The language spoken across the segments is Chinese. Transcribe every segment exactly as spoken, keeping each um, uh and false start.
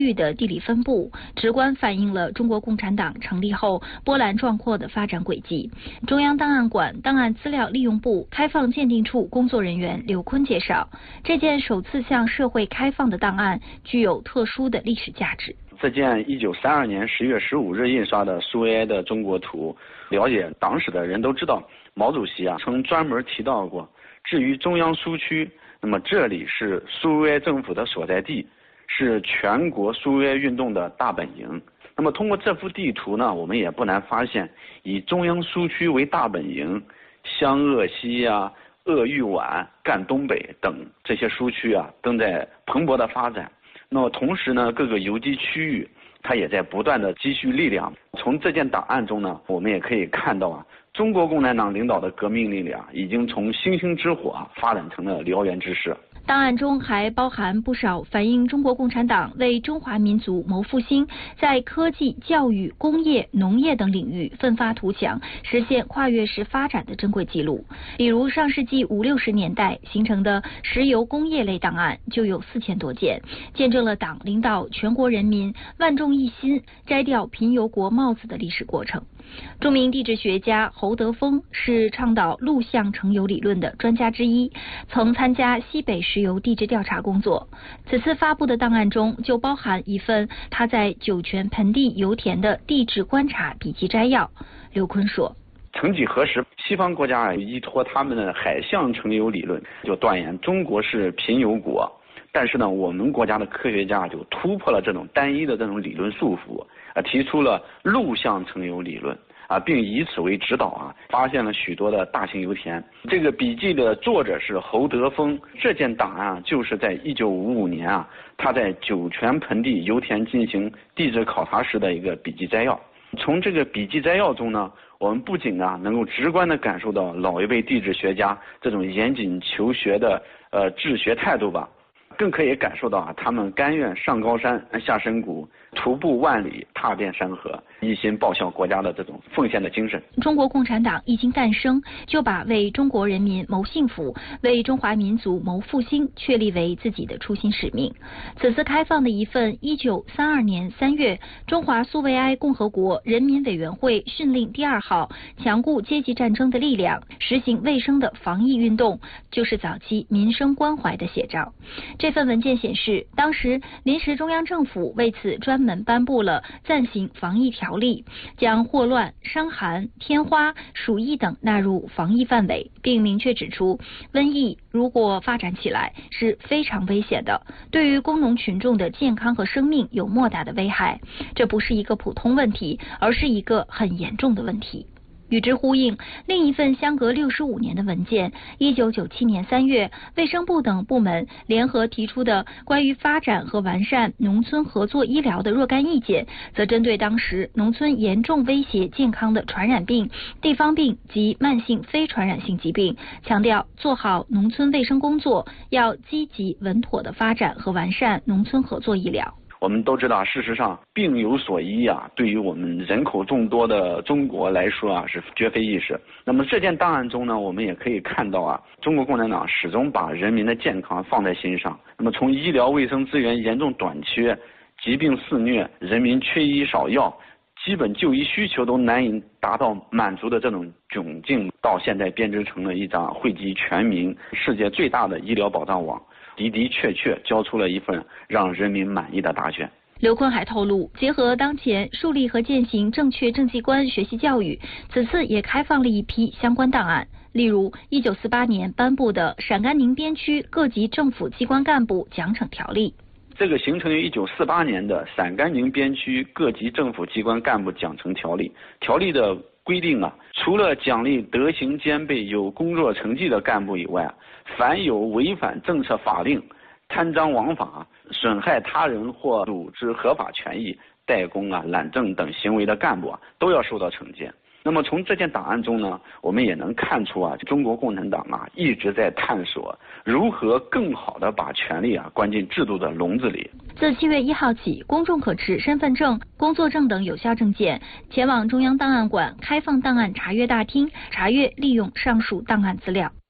域的地理分布，直观反映了中国共产党成立后波澜壮阔的发展轨迹。中央档案馆档案资料利用部开放鉴定处工作人员刘坤介绍，这件首次向社会开放的档案具有特殊的历史价值。 这件一九三二年十月十五日印刷的苏维埃的中国图，了解党史的人都知道，毛主席啊曾专门提到过，至于中央苏区，那么这里是苏维埃政府的所在地，是全国苏维埃运动的大本营。那么通过这幅地图呢，我们也不难发现，以中央苏区为大本营，湘鄂西啊、鄂豫皖、赣东北等这些苏区啊，正在蓬勃的发展。那么同时呢，各个游击区域它也在不断的积蓄力量。从这件档案中呢，我们也可以看到啊，中国共产党领导的革命力量已经从星星之火啊发展成了燎原之势。 档案中还包含不少反映中国共产党为中华民族谋复兴，在科技、教育、工业、农业等领域奋发图强，实现跨越式发展的珍贵记录。比如上世纪五六十年代形成的石油工业类档案就有四千多件，见证了党领导全国人民万众一心摘掉贫油国帽子的历史过程。著名地质学家侯德峰是倡导陆相成油理论的专家之一，曾参加西北石油地质调查工作。此次发布的档案中就包含一份他在酒泉盆地油田的地质观察笔记摘要。刘坤说， 曾几何时，西方国家依托他们的海相成油理论，就断言中国是贫油国。但是呢，我们国家的科学家就突破了这种单一的这种理论束缚，啊，提出了陆相成油理论，啊，并以此为指导啊，发现了许多的大型油田。这个笔记的作者是侯德峰，这件档案啊，就是在一九五五年啊，他在酒泉盆地油田进行地质考察时的一个笔记摘要。从这个笔记摘要中呢，我们不仅啊能够直观地感受到老一辈地质学家这种严谨求学的呃治学态度吧，更可以感受到啊，他们甘愿上高山下深谷，徒步万里，踏遍山河，一心报效国家的这种奉献的精神。 中国共产党一经诞生，就把为中国人民谋幸福、为中华民族谋复兴确立为自己的初心使命。此次开放的一份一九三二年三月中华苏维埃共和国人民委员会训令第二号强固阶级战争的力量，实行卫生的防疫运动，就是早期民生关怀的写照。这份文件显示，当时临时中央政府为此专门颁布了暂行防疫条例，将霍乱、伤寒、天花、鼠疫等纳入防疫范围，并明确指出，瘟疫如果发展起来是非常危险的，对于工农群众的健康和生命有莫大的危害。这不是一个普通问题，而是一个很严重的问题。与之呼应，另一份相隔六十五年的文件，一九九七年三月，卫生部等部门联合提出的关于发展和完善农村合作医疗的若干意见，则针对当时农村严重威胁健康的传染病、地方病及慢性非传染性疾病，强调做好农村卫生工作，要积极稳妥的发展和完善农村合作医疗。 我们都知道，事实上病有所医啊，对于我们人口众多的中国来说啊，是绝非易事。那么这件档案中呢，我们也可以看到啊，中国共产党始终把人民的健康放在心上。那么从医疗卫生资源严重短缺、疾病肆虐、人民缺医少药、基本就医需求都难以达到满足的这种窘境，到现在编织成了一张惠及全民、世界最大的医疗保障网，的的确确交出了一份让人民满意的答卷。 刘坤还透露，结合当前树立和践行正确政绩观学习教育，此次也开放了一批相关档案，例如一九四八年颁布的《陕甘宁边区各级政府机关干部奖惩条例》。 这个形成于一九四八年的《陕甘宁边区各级政府机关干部奖惩条例》，条例的规定啊，除了奖励德行兼备、有工作成绩的干部以外，凡有违反政策法令、贪赃枉法、损害他人或组织合法权益、怠工啊、懒政等行为的干部啊，都要受到惩戒。那么从这件档案中呢，我们也能看出啊，中国共产党啊一直在探索如何更好的把权力啊关进制度的笼子里。 自七月一号起，公众可持身份证、工作证等有效证件前往中央档案馆开放档案查阅大厅查阅利用上述档案资料。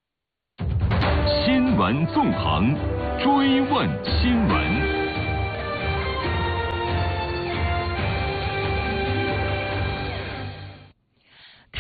新闻纵横，追问新闻。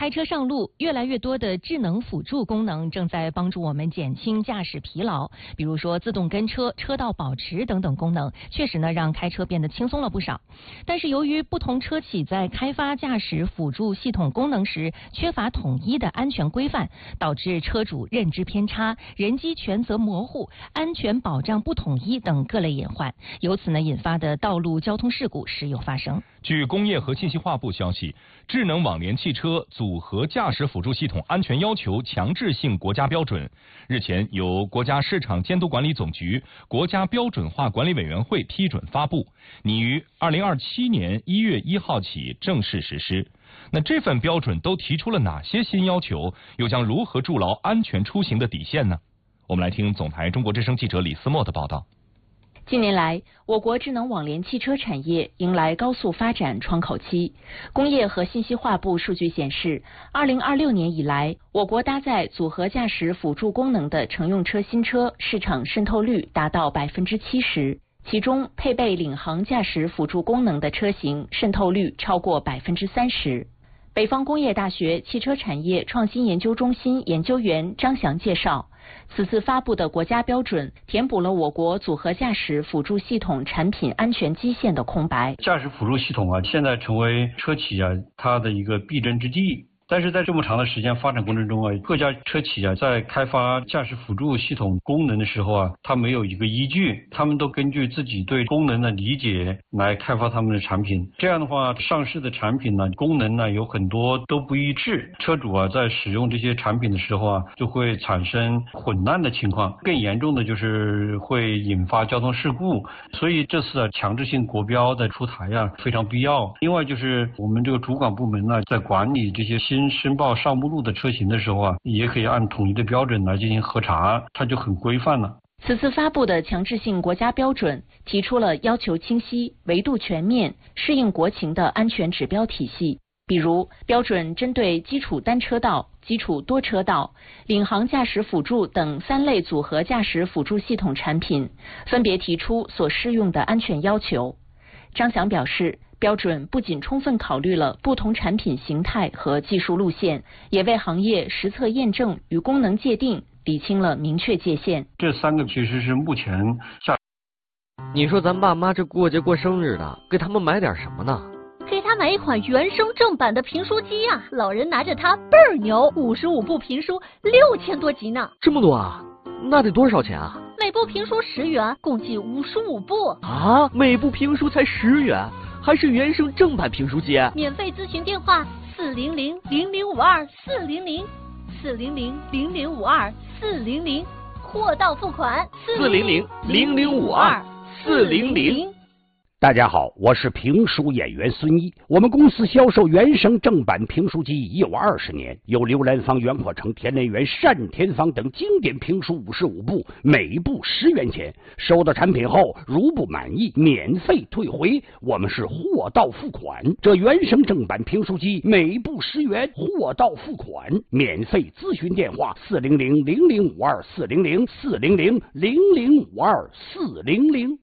开车上路，越来越多的智能辅助功能正在帮助我们减轻驾驶疲劳，比如说自动跟车、车道保持等等功能，确实呢让开车变得轻松了不少。但是由于不同车企在开发驾驶辅助系统功能时缺乏统一的安全规范，导致车主认知偏差、人机权责模糊、安全保障不统一等各类隐患，由此呢引发的道路交通事故时有发生。 据工业和信息化部消息，智能网联汽车组合驾驶辅助系统安全要求强制性国家标准日前由国家市场监督管理总局国家标准化管理委员会批准发布，拟于二零二七年一月一号起正式实施。那这份标准都提出了哪些新要求，又将如何筑牢安全出行的底线呢？我们来听总台中国之声记者李思墨的报道。 近年来，我国智能网联汽车产业迎来高速发展窗口期。工业和信息化部数据显示，二零二六年以来，我国搭载组合驾驶辅助功能的乘用车新车市场渗透率达到百分之七十，其中配备领航驾驶辅助功能的车型渗透率超过百分之三十。北方工业大学汽车产业创新研究中心研究员张翔介绍，此次发布的国家标准填补了我国组合驾驶辅助系统产品安全基线的空白。 驾驶辅助系统啊，现在成为车企啊它的一个必争之地。但是在这么长的时间发展过程中啊，各家车企啊在开发驾驶辅助系统功能的时候啊，它没有一个依据，他们都根据自己对功能的理解来开发他们的产品。这样的话，上市的产品呢，功能呢有很多都不一致，车主啊在使用这些产品的时候啊，就会产生混乱的情况。更严重的就是会引发交通事故。所以这次啊强制性国标的出台啊非常必要。另外就是我们这个主管部门呢，在管理这些新申报上目录的车型的时候啊，也可以按统一的标准来进行核查，它就很规范了。 此次发布的强制性国家标准提出了要求清晰、维度全面、适应国情的安全指标体系，比如标准针对基础单车道、基础多车道、领航驾驶辅助等三类组合驾驶辅助系统产品，分别提出所适用的安全要求。张翔表示，标准不仅充分考虑了不同产品形态和技术路线，也为行业实测验证与功能界定理清了明确界限。 这三个其实是目前下。 你说咱爸妈这过节过生日的，给他们买点什么呢？ 给他买一款原声正版的评书机啊，老人拿着它倍儿牛，五十五部评书，六千多集呢。 这么多啊？那得多少钱啊？ 每部评书十元，共计五十五部。 啊，每部评书才十元，还是原声正版评书机？ 免费咨询电话：四零零零零五二四零零，四零零零零五二四零零，货到付款。 四零零零零五二四零零。 大家好，我是评书演员孙一。我们公司销售原声正版评书机已有二十年，有刘兰芳、袁阔成、田连元、单田芳等经典评书五十五部，每部十元钱。收到产品后，如不满意，免费退回。我们是货到付款。这原声正版评书机每部十元，货到付款，免费咨询电话：四零零零零五二四零零四零零零零五二四零零。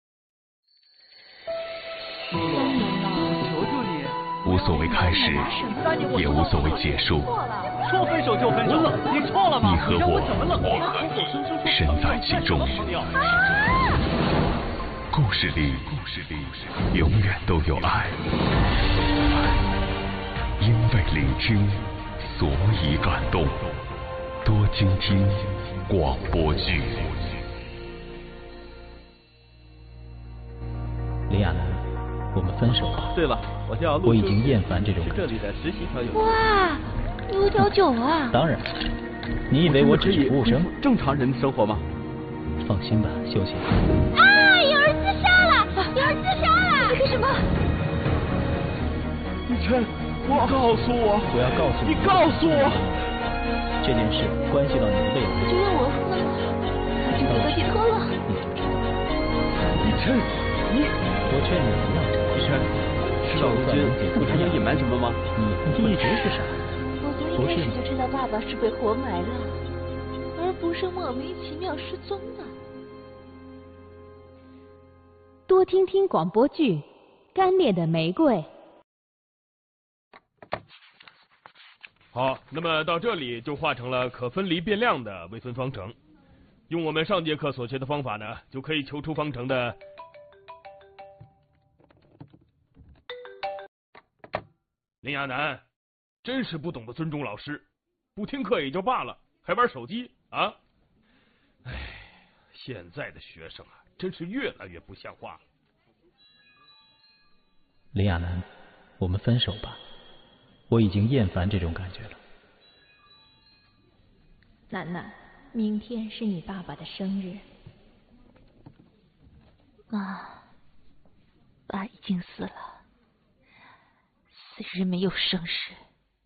无所谓开始，也无所谓结束。 说分手就分手，你错了吗？ 你和我，我和你，身在其中。故事里，故事里永远都有爱。因为聆听，所以感动。多倾听广播剧。 李亚楠，我们分手吧。 对了，我叫陆。 我已经厌烦这种这里的实习小友。 哇，有点酒啊！ 当然，你以为我只是服务生？ 正常人生活吗？ 放心吧，休息。 啊！有人自杀了！有人自杀了！为什么？ 雨辰，我告诉我。 我要告诉你。 你告诉我。 这件事关系到你的未来。 就让我喝了，他就给他解脱了。 你就知道。 雨辰，你。 我劝你不要这样。 雨辰，少君，你还要隐瞒什么吗？ 你一直是傻。 我从一开始就知道爸爸是被活埋了，而不是莫名其妙失踪的。 多听听广播剧《干裂的玫瑰》。 好，那么到这里就画成了可分离变量的微分方程。用我们上节课所学的方法呢，就可以求出方程的。林亚楠，真是不懂得尊重老师，不听课也就罢了，还玩手机啊！哎，现在的学生啊，真是越来越不像话了。 林亚楠，我们分手吧，我已经厌烦这种感觉了。 楠楠，明天是你爸爸的生日。 妈，爸已经死了，死人没有生日。